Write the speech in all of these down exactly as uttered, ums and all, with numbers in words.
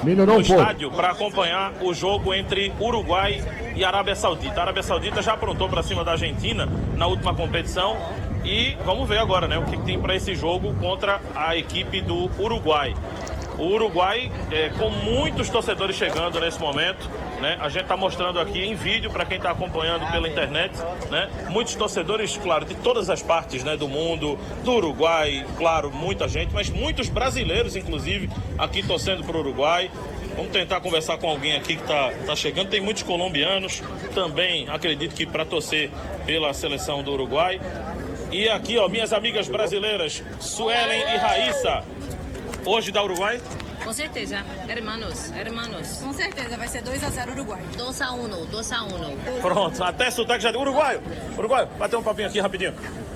Melhorou no um pouco. estádio para acompanhar o jogo entre Uruguai e Arábia Saudita. A Arábia Saudita já aprontou para cima da Argentina na última competição e vamos ver agora, né, o que tem para esse jogo contra a equipe do Uruguai. O Uruguai, é, com muitos torcedores chegando nesse momento, né? A gente está mostrando aqui em vídeo para quem está acompanhando pela internet, né? Muitos torcedores, claro, de todas as partes, né, do mundo, do Uruguai, claro, muita gente, mas muitos brasileiros, inclusive, aqui torcendo para o Uruguai. Vamos tentar conversar com alguém aqui que está tá chegando. Tem muitos colombianos também, acredito que para torcer pela seleção do Uruguai. E aqui, ó, minhas amigas brasileiras, Suelen e Raíssa. Hoje da Uruguai? Com certeza, hermanos, hermanos. Com certeza, vai ser dois a zero Uruguai. dois a um, dois a um. Pronto, até sotaque já de Uruguai. Uruguai, bater um papinho aqui rapidinho.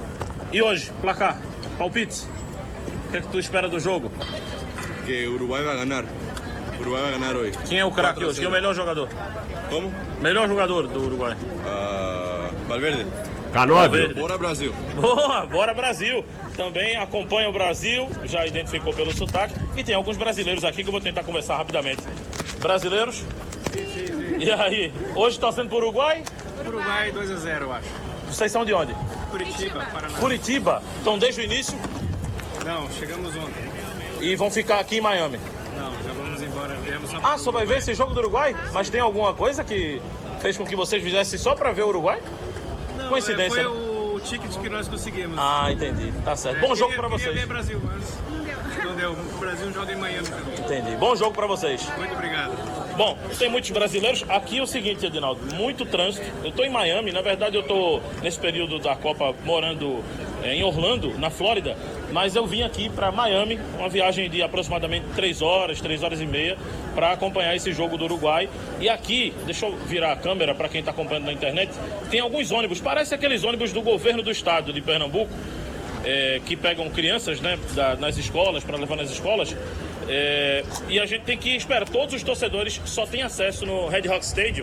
E hoje, placar, palpites? O que é que tu espera do jogo? Que Uruguai vai ganhar. Uruguai vai ganhar hoje. Quem é o craque hoje? Quem é o melhor jogador? Como? Melhor jogador do Uruguai? Uh, Valverde. Canóbio. Bora Brasil. Boa, bora Brasil. Também acompanha o Brasil, já identificou pelo sotaque. E tem alguns brasileiros aqui que eu vou tentar conversar rapidamente. Brasileiros? Sim, sim, sim. E aí? Hoje torcendo pro Uruguai? Uruguai dois a zero, eu acho. Vocês são de onde? Curitiba, Paraná. Curitiba. Então desde o início? Não, chegamos ontem. E vão ficar aqui em Miami? Não, já vamos embora. Viemos só Ah, só vai ver esse jogo do Uruguai? Mas tem alguma coisa que fez com que vocês viessem só pra ver o Uruguai? Não, Coincidência. é, foi o ticket que nós conseguimos. Ah, entendi. Tá certo. É, Bom jogo queria, pra queria vocês. ver Brasil, mas não deu. O Brasil joga em Miami também. Entendi. Bom jogo pra vocês. Muito obrigado. Bom, tem muitos brasileiros. Aqui é o seguinte, Edinaldo, muito trânsito. Eu tô em Miami, na verdade eu tô nesse período da Copa morando é, em Orlando, na Flórida, mas eu vim aqui para Miami, uma viagem de aproximadamente três horas, três horas e meia, para acompanhar esse jogo do Uruguai. E aqui, deixa eu virar a câmera para quem está acompanhando na internet, tem alguns ônibus, parece aqueles ônibus do governo do estado de Pernambuco, é, que pegam crianças, né, da, nas escolas, para levar nas escolas. É, e a gente tem que esperar. Todos os torcedores só têm acesso no Red Rock Stadium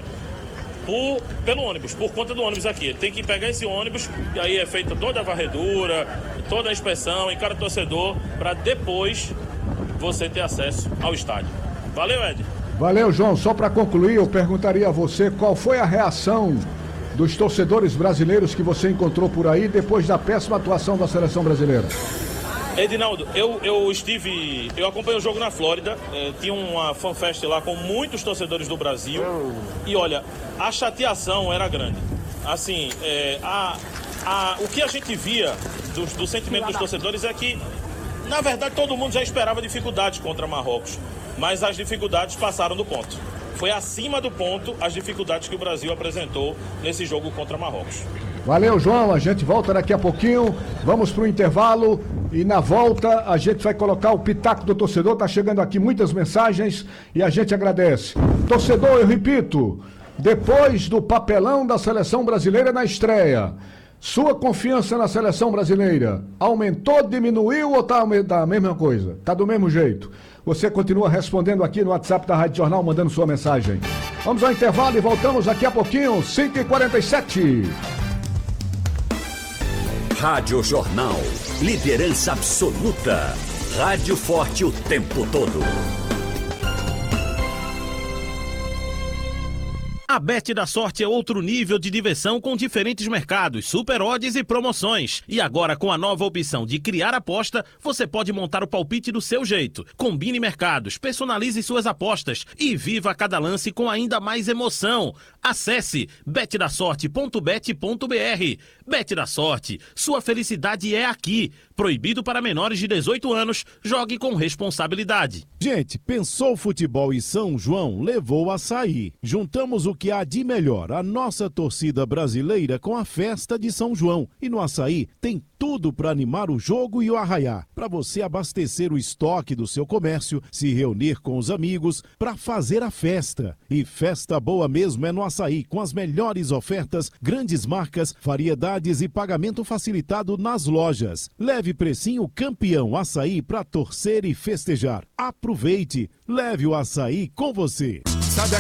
por, pelo ônibus, por conta do ônibus aqui. Tem que pegar esse ônibus e aí é feita toda a varredura, toda a inspeção em cada torcedor para depois você ter acesso ao estádio. Valeu, Ed. Valeu, João. Só para concluir, eu perguntaria a você qual foi a reação dos torcedores brasileiros que você encontrou por aí depois da péssima atuação da seleção brasileira. Edinaldo, eu, eu estive, eu acompanhei o jogo na Flórida, eh, tinha uma fanfest lá com muitos torcedores do Brasil e olha, a chateação era grande. Assim, eh, a, a, o que a gente via do, do sentimento dos torcedores é que, na verdade, todo mundo já esperava dificuldades contra Marrocos, mas as dificuldades passaram do ponto. Foi acima do ponto as dificuldades que o Brasil apresentou nesse jogo contra Marrocos. Valeu, João. A gente volta daqui a pouquinho. Vamos para o intervalo e na volta a gente vai colocar o pitaco do torcedor. Tá chegando aqui muitas mensagens e a gente agradece. Torcedor, eu repito, depois do papelão da seleção brasileira na estreia, sua confiança na seleção brasileira aumentou, diminuiu ou tá da mesma coisa? Tá do mesmo jeito? Você continua respondendo aqui no WhatsApp da Rádio Jornal, mandando sua mensagem. Vamos ao intervalo e voltamos daqui a pouquinho, cinco e quarenta e sete. Rádio Jornal, liderança absoluta. Rádio forte o tempo todo. A Bet da Sorte é outro nível de diversão com diferentes mercados, super odds e promoções. E agora com a nova opção de criar aposta, você pode montar o palpite do seu jeito. Combine mercados, personalize suas apostas e viva cada lance com ainda mais emoção. Acesse bet da sorte ponto bet ponto br. Bet da Sorte, sua felicidade é aqui. Proibido para menores de dezoito anos, jogue com responsabilidade. Gente, pensou futebol em São João, levou o Açaí. Juntamos o que há de melhor, a nossa torcida brasileira com a festa de São João. E no Açaí tem tudo para animar o jogo e o arraiá. Para você abastecer o estoque do seu comércio, se reunir com os amigos, para fazer a festa. E festa boa mesmo é no Açaí, com as melhores ofertas, grandes marcas, variedades e pagamento facilitado nas lojas. Leve precinho campeão Açaí para torcer e festejar. Aproveite, leve o Açaí com você. Sabe